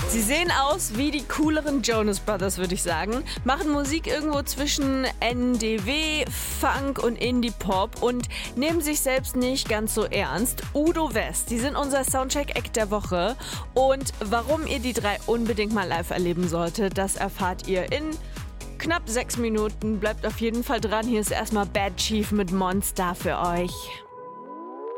Sie sehen aus wie die cooleren Jonas Brothers, würde ich sagen. Machen Musik irgendwo zwischen NDW, Funk und Indie-Pop und nehmen sich selbst nicht ganz so ernst. Udo West, die sind unser Soundcheck-Act der Woche. Und warum ihr die drei unbedingt mal live erleben solltet, das erfahrt ihr in knapp 6 Minuten. Bleibt auf jeden Fall dran. Hier ist erstmal Bad Chief mit Monster für euch.